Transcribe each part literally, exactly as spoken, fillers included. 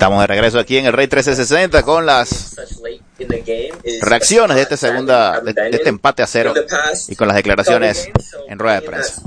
Estamos de regreso aquí en el Rey trescientos sesenta con las reacciones de esta segunda, de, de este empate a cero y con las declaraciones en rueda de prensa.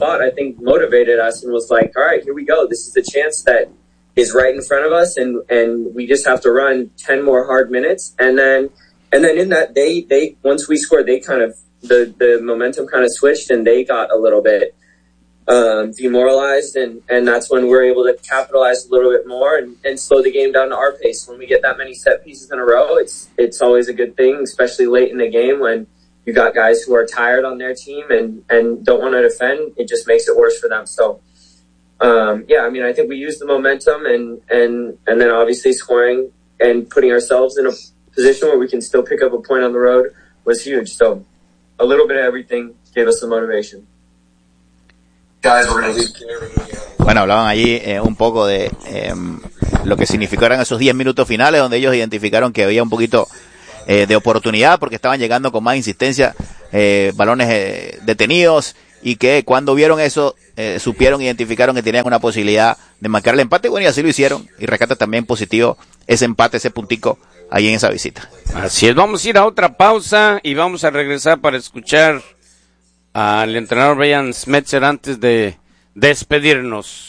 Is right in front of us, and and we just have to run ten more hard minutes, and then and then in that they they once we scored, they kind of the the momentum kind of switched, and they got a little bit um demoralized, and and that's when we're able to capitalize a little bit more and and slow the game down to our pace. When we get that many set pieces in a row, it's it's always a good thing, especially late in the game when you got guys who are tired on their team and and don't want to defend. It just makes it worse for them. So Um, yeah, I mean, I think we used the momentum and, and, and then obviously scoring and putting ourselves in a position where we can still pick up a point on the road was huge. So a little bit of everything gave us the motivation. Guys, we're gonna leave. Bueno, hablaban allí eh, un poco de eh, lo que significaron esos diez minutos finales donde ellos identificaron que había un poquito eh, de oportunidad porque estaban llegando con más insistencia, eh, balones eh, detenidos, y que cuando vieron eso, eh, supieron, identificaron que tenían una posibilidad de marcar el empate, bueno, y así lo hicieron, y rescata también positivo ese empate, ese puntico ahí en esa visita. Así es, vamos a ir a otra pausa y vamos a regresar para escuchar al entrenador Brian Schmetzer antes de despedirnos.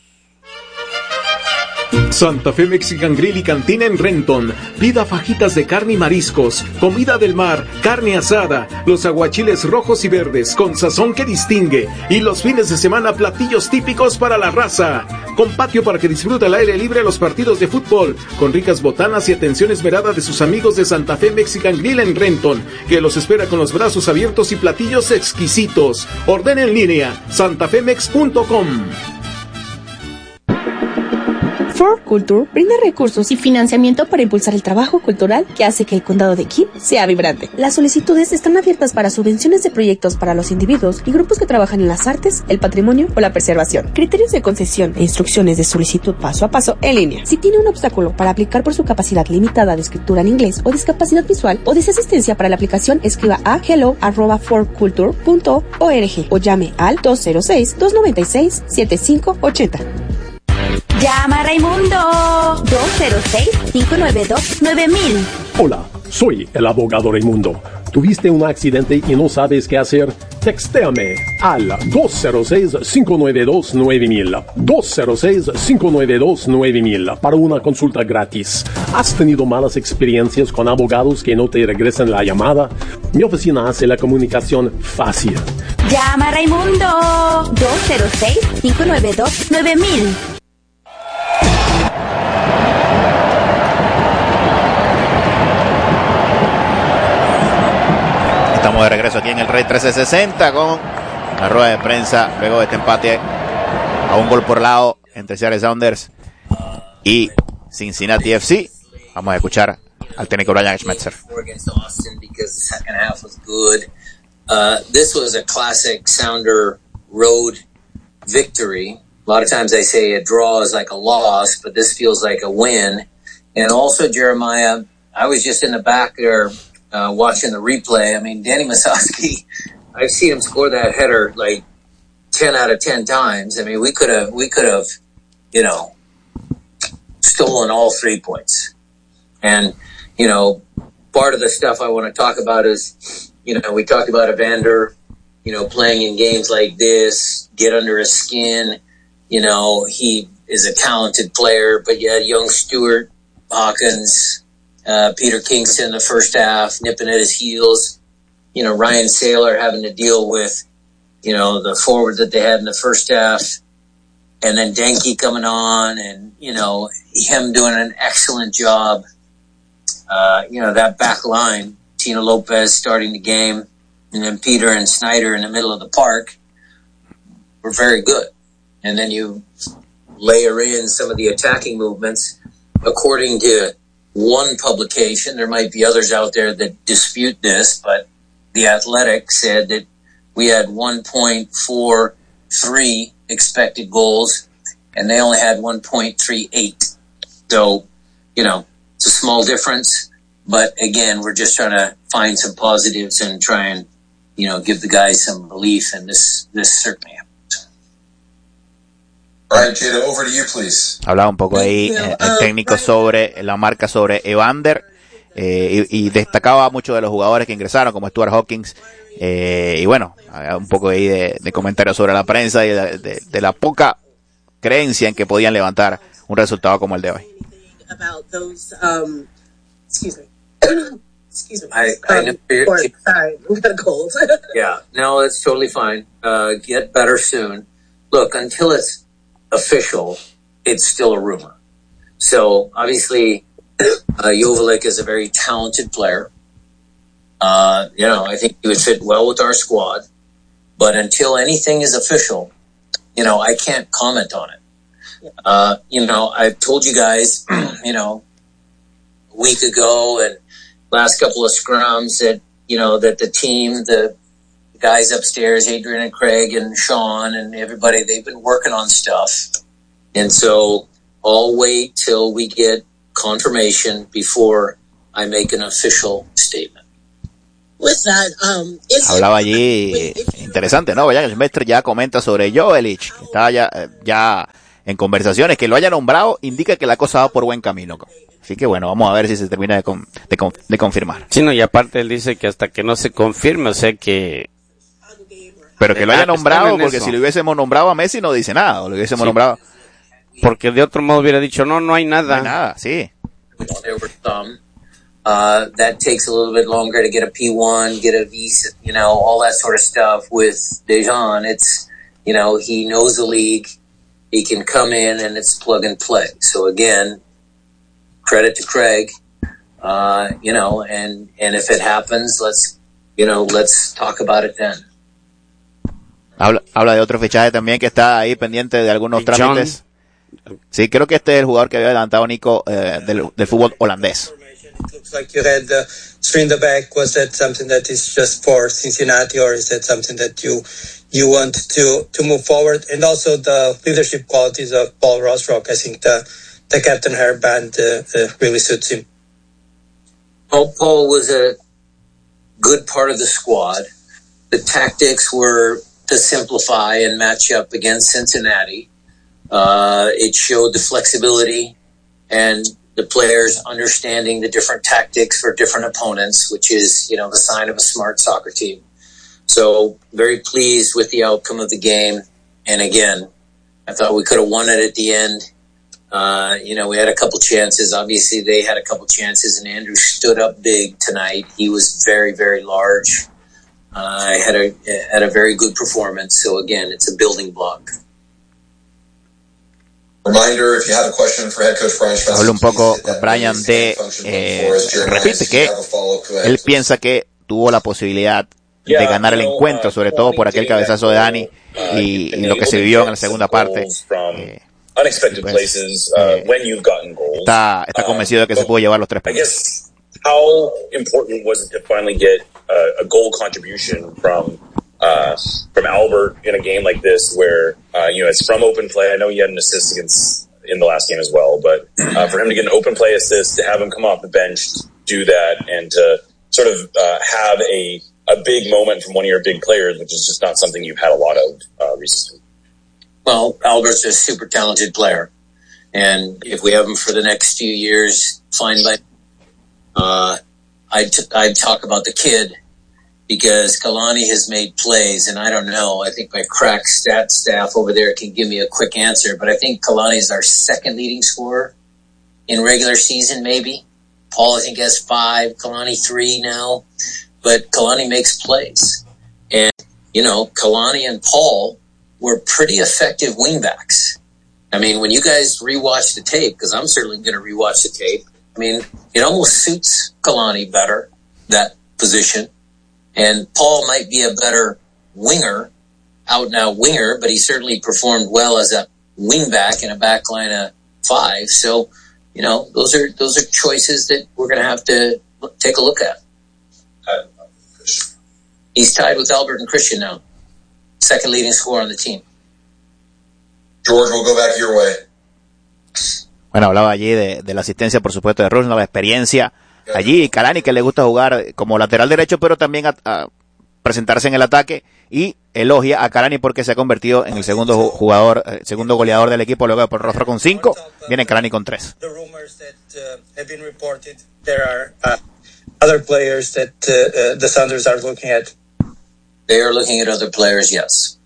Santa Fe Mexican Grill y Cantina en Renton. Pida fajitas de carne y mariscos, comida del mar, carne asada, los aguachiles rojos y verdes con sazón que distingue, y los fines de semana platillos típicos para la raza. Con patio para que disfrute al aire libre los partidos de fútbol, con ricas botanas y atención esmerada de sus amigos de Santa Fe Mexican Grill en Renton, que los espera con los brazos abiertos y platillos exquisitos. Ordena en línea santafemex punto com. Ford Culture brinda recursos y financiamiento para impulsar el trabajo cultural que hace que el condado de Kip sea vibrante. Las solicitudes están abiertas para subvenciones de proyectos para los individuos y grupos que trabajan en las artes, el patrimonio o la preservación. Criterios de concesión e instrucciones de solicitud paso a paso en línea. Si tiene un obstáculo para aplicar por su capacidad limitada de escritura en inglés o discapacidad visual o desea asistencia para la aplicación, escriba a hello arroba ford culture punto org o llame al dos cero seis, dos nueve seis, siete cinco ocho cero. Llama a Raimundo dos cero seis, cinco nueve dos, nueve mil. Hola, soy el abogado Raimundo. ¿Tuviste un accidente y no sabes qué hacer? Textéame al dos cero seis, cinco nueve dos, nueve mil. dos cero seis, cinco nueve dos, nueve mil para una consulta gratis. ¿Has tenido malas experiencias con abogados que no te regresan la llamada? Mi oficina hace la comunicación fácil. Llama a Raimundo dos cero seis, cinco nueve dos, nueve mil. Estamos de regreso aquí en el Rey trescientos sesenta con la rueda de prensa luego de este empate a un gol por lado entre Seattle Sounders y Cincinnati F C. Vamos a escuchar al técnico Brian Schmetzer. Uh, this was a classic Sounder road victory. A lot of times I say a draw is like a loss, but this feels like a win. And also, Jeremiah, I was just in the back there uh, watching the replay. I mean, Danny Musowski, I've seen him score that header like ten out of ten times. I mean, we could have, we could have, you know, stolen all three points. And, you know, part of the stuff I want to talk about is, you know, we talked about Evander, you know, playing in games like this, get under his skin. You know, he is a talented player, but you had young Stewart, Hawkins, uh, Peter Kingston in the first half, nipping at his heels. You know, Ryan Saylor having to deal with, you know, the forward that they had in the first half. And then Denke coming on and, you know, him doing an excellent job. Uh, you know, that back line, Tino Lopez starting the game, and then Peter and Snyder in the middle of the park were very good. And then you layer in some of the attacking movements. According to one publication, there might be others out there that dispute this, but The Athletic said that we had one point four three expected goals, and they only had one point three eight. So, you know, it's a small difference, but again, we're just trying to find some positives and try and, you know, give the guys some belief, and this, this certainly happens. All right, Jada, over to you, please. Hablaba un poco ahí eh, el técnico sobre la marca sobre Evander eh, y, y destacaba mucho de los jugadores que ingresaron como Stuart Hawkins eh, y bueno, un poco ahí de, de comentarios sobre la prensa y de, de, de la poca creencia en que podían levantar un resultado como el de hoy. About those, um, excuse me. Excuse me. I, I know um, you're, or, sorry, we got a cold. yeah, no, it's totally fine. Uh, get better soon. Look, until it's official, it's still a rumor. So obviously, uh, Joveljic is a very talented player. Uh, you know, I think he would fit well with our squad. But until anything is official, you know, I can't comment on it. Uh, you know, I've told you guys, you know, a week ago and last couple of scrums that, you know, that the team, the guys upstairs, Adrian and Craig and Sean and everybody, they've been working on stuff. And so I'll wait till we get confirmation before I make an official statement. With that, um, is Hablaba allí, interesante, ¿no? Brian Schmetzer ya comenta sobre Joveljic, que está ya, ya en conversaciones, que lo haya nombrado indica que la cosa va por buen camino. Así que bueno, vamos a ver si se termina de, con, de, con, de confirmar. Sí, no, y aparte él dice que hasta que no se confirme, o sea que... Pero que lo haya nombrado, porque si lo hubiésemos nombrado a Messi no dice nada, o lo hubiésemos sí. nombrado... Porque de otro modo hubiera dicho, no, no hay nada. No hay nada, sí. Uh, that takes a little bit longer to get a P one, get a visa, you know, all that sort of stuff. With Dejan, it's, you know, he knows the league. He can come in and it's plug and play. So again, credit to Craig, uh, you know, and, and if it happens, let's, you know, let's talk about it then. Habla, habla de otro fichaje también que está ahí pendiente de algunos y trámites. John. Sí, creo que este es el jugador que había adelantado Nico eh, del, del fútbol holandés. It looks like you had uh, three in the back. Was that something that is just for Cincinnati, or is that something that you you want to to move forward? And also the leadership qualities of Paul Rosrock. I think the the captain hairband uh, uh, really suits him. Paul, Paul was a good part of the squad. The tactics were to simplify and match up against Cincinnati. Uh, it showed the flexibility and the players understanding the different tactics for different opponents, which is, you know, the sign of a smart soccer team. So very pleased with the outcome of the game. And again, I thought we could have won it at the end. Uh, you know, we had a couple chances. Obviously they had a couple chances and Andrew stood up big tonight. He was very, very large. Uh, had a, had a very good performance. So again, it's a building block. Reminder, if you have a question for head coach Brian Schmetzer, habla un poco Brian de eh, repite que él piensa que tuvo la posibilidad de ganar el encuentro, sobre todo por aquel cabezazo de Dani y, y lo que se vivió en la segunda parte. Eh, pues, eh, está, está convencido de que se pudo llevar los tres puntos. How important was it to finally get uh, a goal contribution from Uh, from Albert in a game like this where, uh, you know, it's from open play. I know he had an assist against in the last game as well, but uh, for him to get an open play assist, to have him come off the bench, do that, and to sort of uh, have a, a big moment from one of your big players, which is just not something you've had a lot of uh, recently. Well, Albert's a super talented player, and if we have him for the next few years, fine by uh, I'd, t- I'd talk about the kid, because Kalani has made plays, and I don't know, I think my crack stat staff over there can give me a quick answer, but I think Kalani is our second leading scorer in regular season, maybe. Paul, I think, has five, Kalani three now, but Kalani makes plays. And, you know, Kalani and Paul were pretty effective wingbacks. I mean, when you guys rewatch the tape, because I'm certainly going to rewatch the tape, I mean, it almost suits Kalani better, that position. And Paul might be a better winger, out and out winger, but he certainly performed well as a wingback in a back line of five. So, you know, those are those are choices that we're going to have to look, take a look at. He's tied with Albert and Christian now, second leading scorer on the team. George, we'll go back your way. Bueno, hablaba allí de, de la asistencia, por supuesto, de Rusnov, la experiencia. Allí, Kalani, que le gusta jugar como lateral derecho, pero también a, a, presentarse en el ataque, y elogia a Kalani porque se ha convertido en el segundo jugador, eh, segundo goleador del equipo, luego de Paul Rostro con cinco, viene Kalani con tres. Other players that uh, uh, the Sounders are looking at. They are looking at other players, yes.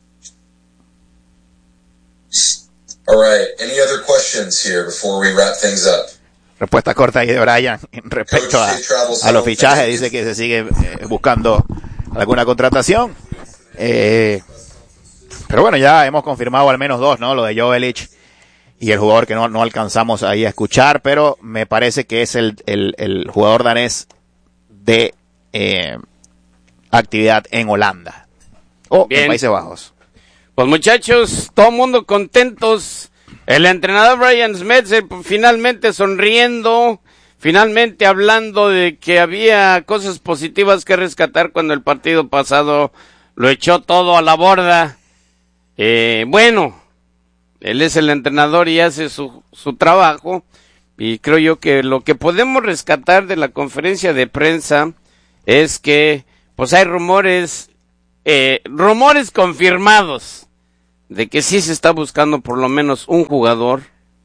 All right. Any other questions here before we wrap things up? Respuesta corta ahí de Brian respecto a, a los fichajes. Dice que se sigue eh, buscando alguna contratación. Eh, pero bueno, ya hemos confirmado al menos dos, ¿no? Lo de Joveljic y el jugador que no, no alcanzamos ahí a escuchar, pero me parece que es el, el, el jugador danés de eh, actividad en Holanda o Bien. en Países Bajos. Pues muchachos, todo mundo contentos. El entrenador Brian Schmetzer finalmente sonriendo, finalmente hablando de que había cosas positivas que rescatar cuando el partido pasado lo echó todo a la borda. Eh, bueno, él es el entrenador y hace su, su trabajo. Y creo yo que lo que podemos rescatar de la conferencia de prensa es que pues hay rumores, eh, rumores confirmados de que sí se está buscando por lo menos un jugador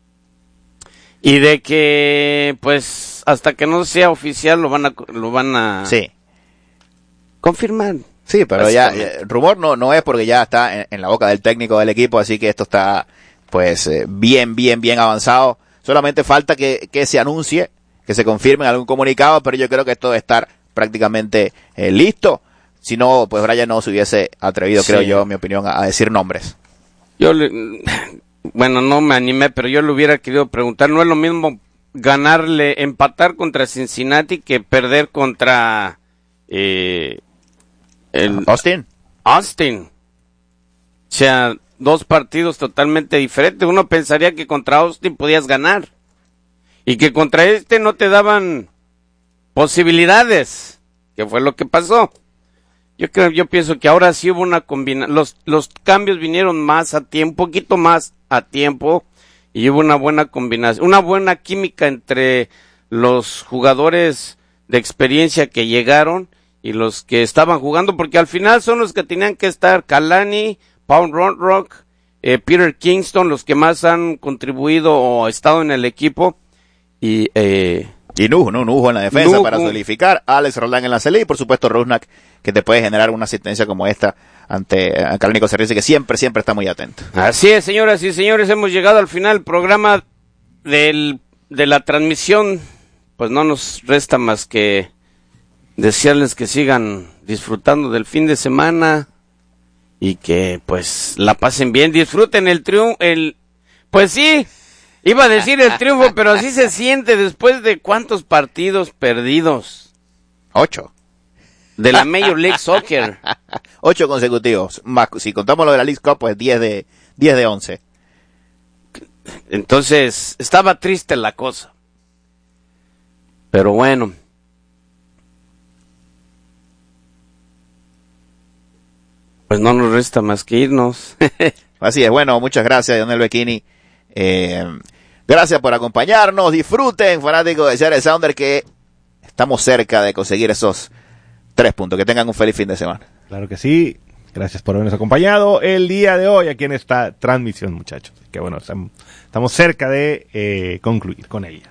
y de que pues hasta que no sea oficial lo van a lo van a sí. confirmar. Sí, pero ya eh, rumor no no es porque ya está en, en la boca del técnico del equipo, así que esto está pues eh, bien bien bien avanzado. Solamente falta que, que se anuncie, que se confirme en algún comunicado, pero yo creo que esto debe estar prácticamente eh, listo. Si no, pues Brian no se hubiese atrevido, sí. creo yo, en mi opinión, a, a decir nombres. Yo, le, bueno, no me animé, pero yo le hubiera querido preguntar, ¿no es lo mismo ganarle, empatar contra Cincinnati que perder contra eh, el Austin? Austin. O sea, dos partidos totalmente diferentes. Uno pensaría que contra Austin podías ganar y que contra este no te daban posibilidades, que fue lo que pasó. Yo creo, yo pienso que ahora sí hubo una combinación, los, los cambios vinieron más a tiempo, un poquito más a tiempo, y hubo una buena combinación, una buena química entre los jugadores de experiencia que llegaron y los que estaban jugando, porque al final son los que tenían que estar, Kalani, Paul Rock, eh, Peter Kingston, los que más han contribuido o estado en el equipo, y eh, y Nuhu, ¿no? Nuhu en la defensa Nuhu para solidificar, Alex Roldán en la salida y por supuesto Rusnak, que te puede generar una asistencia como esta ante eh, Kalani Cerrice, que siempre, siempre está muy atento. Así es, señoras y señores, hemos llegado al final del programa del, de la transmisión. Pues no nos resta más que desearles que sigan disfrutando del fin de semana y que pues la pasen bien, disfruten el triunfo, el, pues sí, iba a decir el triunfo, pero así se siente después de cuántos partidos perdidos. Ocho. De la Major League Soccer. Ocho consecutivos. Más, si contamos lo de la League Cup, pues diez de, diez de once. Entonces, estaba triste la cosa. Pero bueno. Pues no nos resta más que irnos. Así es, bueno, muchas gracias, Dionel Becchini. Eh, gracias por acompañarnos. Disfruten, fanáticos de Seattle Sounders, que estamos cerca de conseguir esos tres puntos. Que tengan un feliz fin de semana. Claro que sí. Gracias por habernos acompañado el día de hoy aquí en esta transmisión, muchachos. Que bueno, estamos cerca de eh, concluir con ella.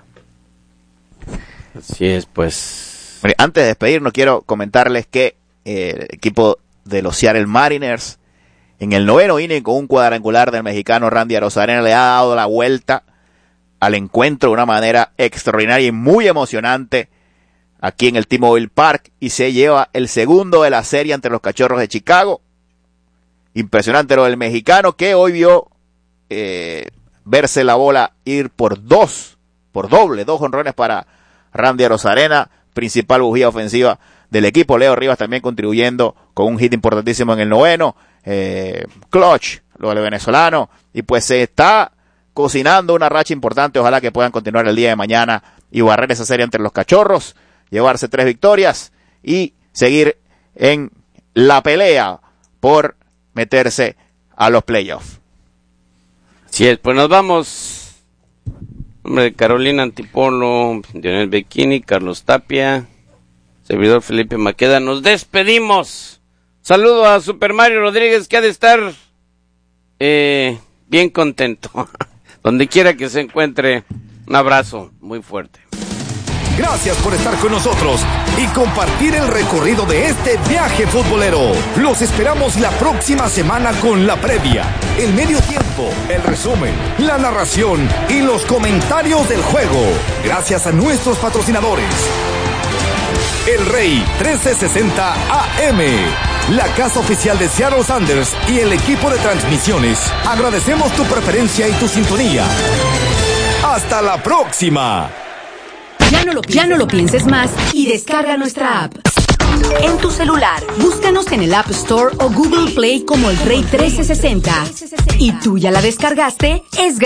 Así es, pues. Bueno, antes de despedirnos, quiero comentarles que eh, el equipo de los Seattle Mariners, en el noveno inning, con un cuadrangular del mexicano Randy Arozarena, le ha dado la vuelta al encuentro de una manera extraordinaria y muy emocionante aquí en el T-Mobile Park, y se lleva el segundo de la serie ante los Cachorros de Chicago. Impresionante lo del mexicano, que hoy vio eh, verse la bola ir por dos, por doble, dos jonrones para Randy Arozarena, principal bujía ofensiva del equipo. Leo Rivas también contribuyendo con un hit importantísimo en el noveno, eh, clutch, lo del venezolano, y pues se está cocinando una racha importante. Ojalá que puedan continuar el día de mañana y barrer esa serie entre los Cachorros, llevarse tres victorias y seguir en la pelea por meterse a los playoffs. Así es, pues nos vamos. Nombre de Carolina Antipolo, Dionel Becchini, Carlos Tapia, servidor Felipe Maqueda. Nos despedimos Saludo a Super Mario Rodríguez, que ha de estar eh, bien contento. Donde quiera que se encuentre, un abrazo muy fuerte. Gracias por estar con nosotros y compartir el recorrido de este viaje futbolero. Los esperamos la próxima semana con la previa, el medio tiempo, el resumen, la narración y los comentarios del juego. Gracias a nuestros patrocinadores. El Rey trece sesenta A M, la casa oficial de Seattle Sanders y el equipo de transmisiones. Agradecemos tu preferencia y tu sintonía. ¡Hasta la próxima! Ya no, lo ya no lo pienses más y descarga nuestra app. En tu celular, búscanos en el App Store o Google Play como El Rey trece sesenta. ¿Y tú ya la descargaste? Es